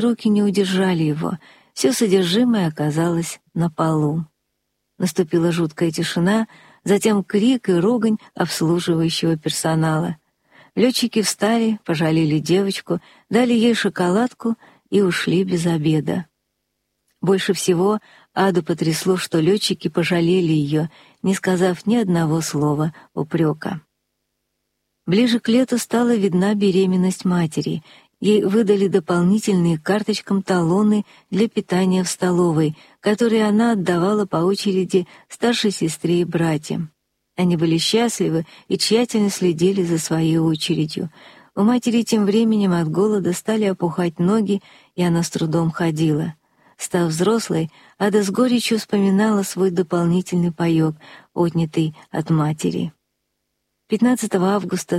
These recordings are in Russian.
Руки не удержали его, все содержимое оказалось на полу. Наступила жуткая тишина, затем крик и ругань обслуживающего персонала. Летчики встали, пожалели девочку, дали ей шоколадку и ушли без обеда. Больше всего Аду потрясло, что летчики пожалели ее, не сказав ни одного слова упрека. Ближе к лету стала видна беременность матери. Ей выдали дополнительные карточкам талоны для питания в столовой, которые она отдавала по очереди старшей сестре и братьям. Они были счастливы и тщательно следили за своей очередью. У матери тем временем от голода стали опухать ноги, и она с трудом ходила. Став взрослой, Ада с горечью вспоминала свой дополнительный паёк, отнятый от матери. 15 августа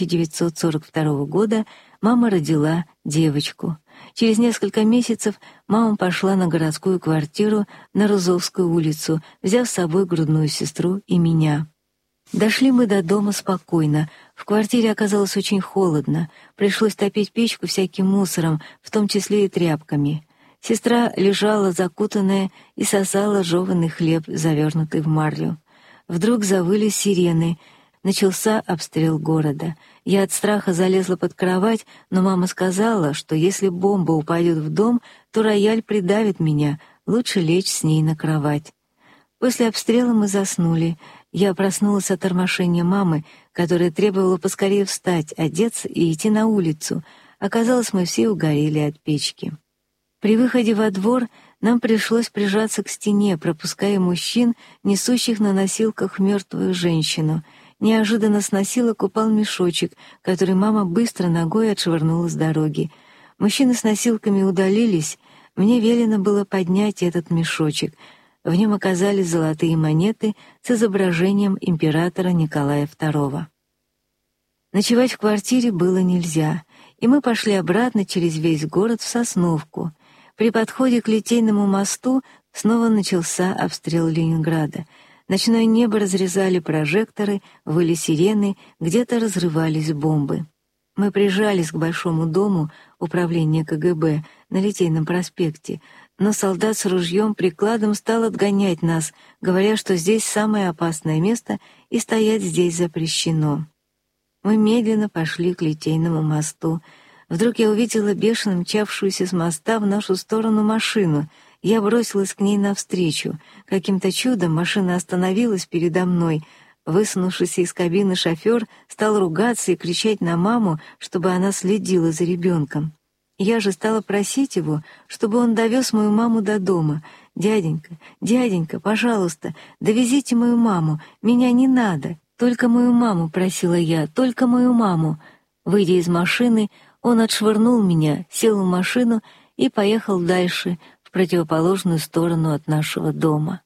1942 года мама родила девочку. Через несколько месяцев мама пошла на городскую квартиру на Розовскую улицу, взяв с собой грудную сестру и меня. Дошли мы до дома спокойно. В квартире оказалось очень холодно. Пришлось топить печку всяким мусором, в том числе и тряпками. Сестра лежала закутанная и сосала жеванный хлеб, завернутый в марлю. Вдруг завыли сирены. Начался обстрел города. Я от страха залезла под кровать, но мама сказала, что если бомба упадет в дом, то рояль придавит меня, лучше лечь с ней на кровать. После обстрела мы заснули. Я проснулась от тормошения мамы, которая требовала поскорее встать, одеться и идти на улицу. Оказалось, мы все угорели от печки. При выходе во двор нам пришлось прижаться к стене, пропуская мужчин, несущих на носилках мертвую женщину. Неожиданно с носилок упал мешочек, который мама быстро ногой отшвырнула с дороги. Мужчины с носилками удалились. Мне велено было поднять этот мешочек. В нем оказались золотые монеты с изображением императора Николая II. Ночевать в квартире было нельзя, и мы пошли обратно через весь город в Сосновку. При подходе к Литейному мосту снова начался обстрел Ленинграда. Ночное небо разрезали прожекторы, выли сирены, где-то разрывались бомбы. Мы прижались к большому дому управления КГБ на Литейном проспекте, но солдат с ружьем-прикладом стал отгонять нас, говоря, что здесь самое опасное место и стоять здесь запрещено. Мы медленно пошли к Литейному мосту. Вдруг я увидела бешено мчавшуюся с моста в нашу сторону машину. Я бросилась к ней навстречу. Каким-то чудом машина остановилась передо мной. Высунувшийся из кабины шофер стал ругаться и кричать на маму, чтобы она следила за ребенком. Я же стала просить его, чтобы он довез мою маму до дома. «Дяденька, дяденька, пожалуйста, довезите мою маму, меня не надо. Только мою маму», — просила я, — «только мою маму». Выйдя из машины, он отшвырнул меня, сел в машину и поехал дальше, в противоположную сторону от нашего дома.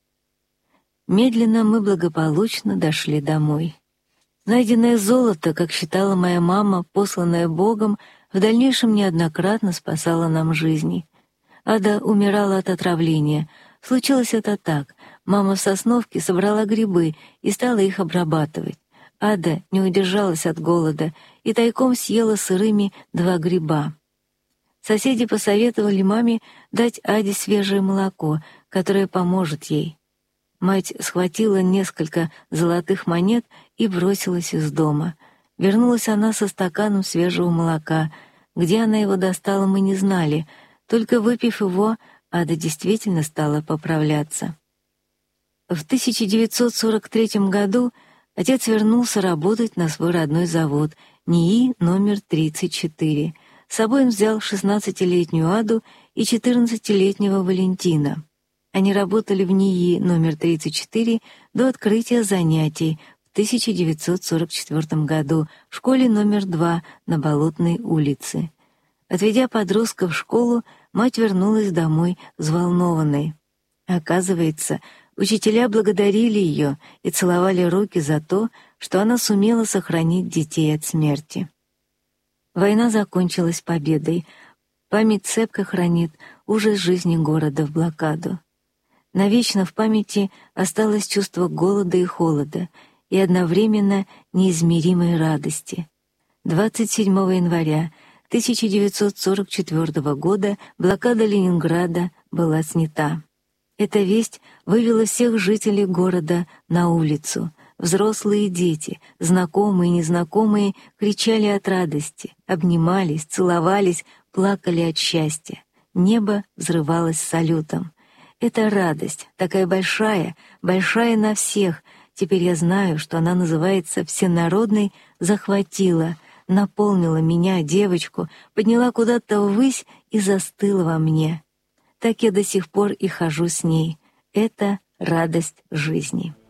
Медленно мы благополучно дошли домой. Найденное золото, как считала моя мама, посланное Богом, в дальнейшем неоднократно спасало нам жизни. Ада умирала от отравления. Случилось это так. Мама в Сосновке собрала грибы и стала их обрабатывать. Ада не удержалась от голода и тайком съела сырыми 2 гриба. Соседи посоветовали маме дать Аде свежее молоко, которое поможет ей. Мать схватила несколько золотых монет и бросилась из дома. Вернулась она со стаканом свежего молока. Где она его достала, мы не знали. Только выпив его, Ада действительно стала поправляться. В 1943 году отец вернулся работать на свой родной завод НИИ номер 34. С собой он взял 16-летнюю Аду и 14-летнего Валентина. Они работали в НИИ номер 34 до открытия занятий в 1944 году в школе номер 2 на Болотной улице. Отведя подростка в школу, мать вернулась домой взволнованной. Оказывается, учителя благодарили ее и целовали руки за то, что она сумела сохранить детей от смерти. Война закончилась победой. Память цепко хранит ужас жизни города в блокаду. Навечно в памяти осталось чувство голода и холода и одновременно неизмеримой радости. 27 января 1944 года блокада Ленинграда была снята. Эта весть вывела всех жителей города на улицу. Взрослые и дети, знакомые и незнакомые, кричали от радости, обнимались, целовались, плакали от счастья. Небо взрывалось салютом. Эта радость, такая большая, большая на всех, теперь я знаю, что она называется всенародной, захватила, наполнила меня, девочку, подняла куда-то ввысь и застыла во мне. Так я до сих пор и хожу с ней. Это радость жизни.